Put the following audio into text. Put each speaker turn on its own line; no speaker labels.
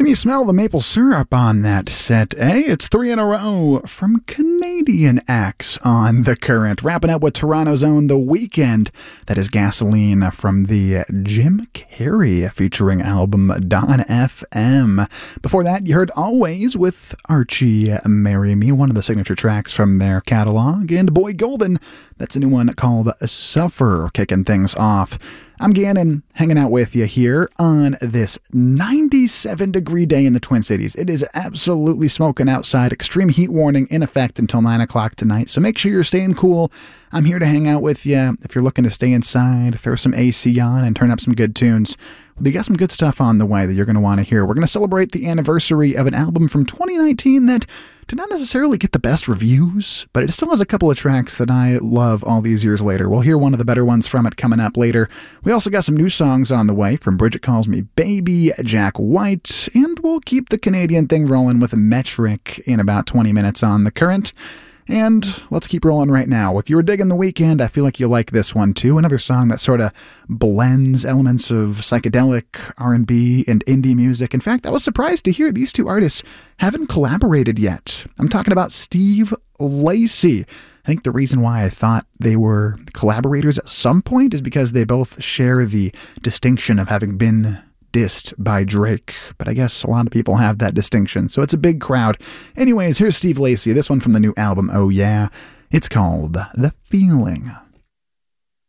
Can you smell the maple syrup on that set, eh? It's 3 in a row from Canadian acts on The Current. Wrapping up with Toronto's own The Weeknd. That is Gasoline from the Jim Carrey featuring album Dawn FM. Before that, you heard Always with Archie Marry Me, one of the signature tracks from their catalog. And Boy Golden, that's a new one called Suffer, kicking things off. I'm Gannon, hanging out with you here on this 97-degree day in the Twin Cities. It is absolutely smoking outside. Extreme heat warning in effect until 9 o'clock tonight, so make sure you're staying cool. I'm here to hang out with you. If you're looking to stay inside, throw some AC on and turn up some good tunes. We got some good stuff on the way that you're going to want to hear. We're going to celebrate the anniversary of an album from 2019 that did not necessarily get the best reviews, but it still has a couple of tracks that I love all these years later. We'll hear one of the better ones from it coming up later. We also got some new songs on the way from Bridget Calls Me Baby, Jack White, and we'll keep the Canadian thing rolling with Metric in about 20 minutes on The Current. And let's keep rolling right now. If you were digging The Weeknd, I feel like you'll like this one too. Another song that sort of blends elements of psychedelic, R&B, and indie music. In fact, I was surprised to hear these two artists haven't collaborated yet. I'm talking about Steve Lacy. I think the reason why I thought they were collaborators at some point is because they both share the distinction of having been dissed by Drake, but I guess a lot of people have that distinction, so it's a big crowd. Anyways, here's Steve Lacy, this one from the new album, Oh Yeah. It's called The Feeling.